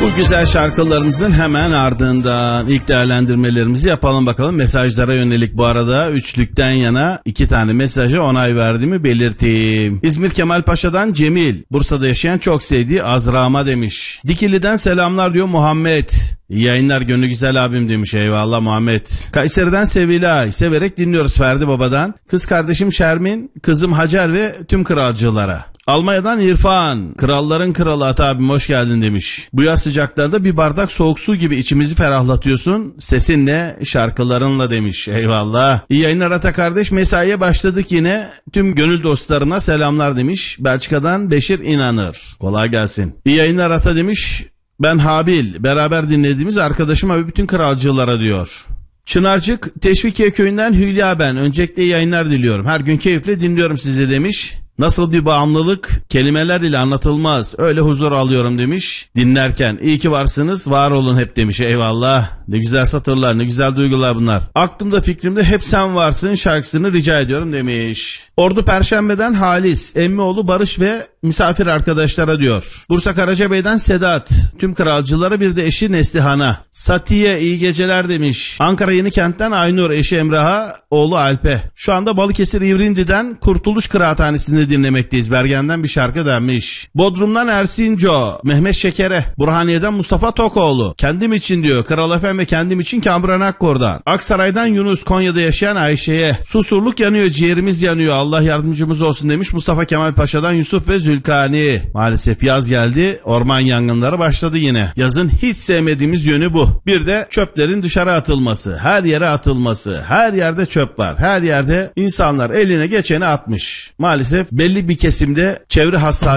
Bu güzel şarkılarımızın hemen ardından ilk değerlendirmelerimizi yapalım bakalım. Mesajlara yönelik bu arada üçlükten yana 2 tane mesajı onay verdiğimi belirteyim. İzmir Kemalpaşa'dan Cemil, Bursa'da yaşayan çok sevdiği Azra'ma demiş. Dikili'den selamlar diyor Muhammed. İyi yayınlar gönlü güzel abim demiş, eyvallah Muhammed. Kayseri'den Sevilay, severek dinliyoruz Ferdi Baba'dan. Kız kardeşim Şermin, kızım Hacer ve tüm kralcılara. Almanya'dan İrfan, kralların kralı Ata abim hoş geldin demiş. Bu yaz sıcaklarında bir bardak soğuk su gibi içimizi ferahlatıyorsun. Sesinle, şarkılarınla demiş, eyvallah. İyi yayınlar Ata kardeş, mesaiye başladık yine. Tüm gönül dostlarına selamlar demiş. Belçika'dan Beşir İnanır, kolay gelsin. İyi yayınlar Ata demiş. Ben Habil, beraber dinlediğimiz arkadaşıma ve bütün kralcılara diyor. Çınarcık Teşvikiye köyünden Hülya ben. Öncelikle iyi yayınlar diliyorum. Her gün keyifle dinliyorum sizi demiş. Nasıl bir bağımlılık kelimeler ile anlatılmaz. Öyle huzur alıyorum demiş. Dinlerken iyi ki varsınız, var olun hep demiş. Eyvallah. Ne güzel satırlar, ne güzel duygular bunlar. Aklımda fikrimde hep sen varsın şarkısını rica ediyorum demiş. Ordu Perşembe'den Halis, Emmioğlu Barış ve misafir arkadaşlara diyor. Bursa Karacabey'den Sedat, tüm kralcılara bir de eşi Neslihan'a. Satiye iyi geceler demiş. Ankara Yenikent'ten Aynur, eşi Emrah'a, oğlu Alp'e. Şu anda Balıkesir İvrindi'den Kurtuluş Kıraathanesi'nde dinlemekteyiz. Bergen'den bir şarkı denmiş. Bodrum'dan Ersinco, Mehmet Şeker'e. Burhaniye'den Mustafa Tokoğlu. Kendim için diyor Kral Efem ve kendim için Kamran Akkor'dan. Aksaray'dan Yunus, Konya'da yaşayan Ayşe'ye. Susurluk yanıyor, ciğerimiz yanıyor, Allah yardımcımız olsun demiş. Mustafa Kemal Paşa'dan Yusuf ve Zülkani. Maalesef yaz geldi, orman yangınları başladı yine. Yazın hiç sevmediğimiz yönü bu. Bir de çöplerin dışarı atılması, her yere atılması. Her yerde çöp var, her yerde insanlar eline geçeni atmış. Maalesef belli bir kesimde çevre hassasiyeti